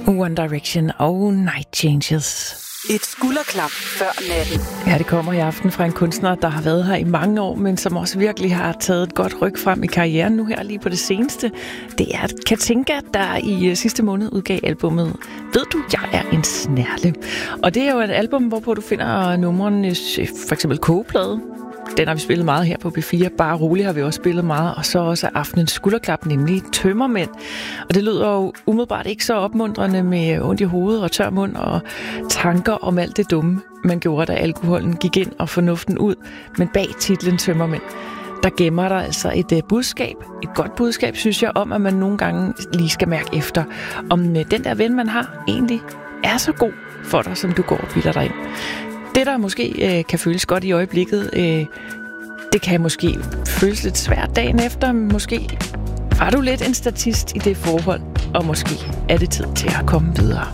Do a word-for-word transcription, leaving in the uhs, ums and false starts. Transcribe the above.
One Direction og Night Changes. Et skulderklap før natten. Ja, det kommer i aften fra en kunstner, der har været her i mange år, men som også virkelig har taget et godt ryg frem i karrieren nu her lige på det seneste. Det er Katinka, der i sidste måned udgav albumet Ved du, jeg er en snærle. Og det er jo et album, hvorpå du finder numrene, for eksempel Kogeplade. Den har vi spillet meget her på B fire. Bare roligt har vi også spillet meget. Og så også aftenens skulderklap, nemlig Tømmermænd. Og det lyder jo umiddelbart ikke så opmuntrende med ondt i hovedet og tør mund og tanker om alt det dumme, man gjorde, da alkoholen gik ind og fornuften ud. Men bag titlen Tømmermænd, der gemmer der altså et uh, budskab, et godt budskab, synes jeg, om at man nogle gange lige skal mærke efter, om uh, den der ven, man har, egentlig er så god for dig, som du går og bilder dig ind. Det, der måske øh, kan føles godt i øjeblikket, øh, det kan måske føles lidt svært dagen efter. Måske var du lidt en statist i det forhold, og måske er det tid til at komme videre.